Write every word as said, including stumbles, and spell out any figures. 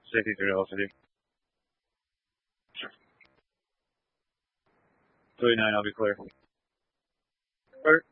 Safety three velocity. twenty-nine, I'll be clear. Alright.